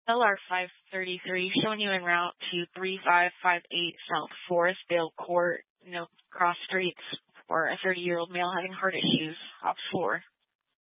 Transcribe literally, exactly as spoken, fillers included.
L R five thirty-three, showing you en route to three five five eight South Forestvale Court, no cross streets, for a thirty-year-old male having heart issues. Op four.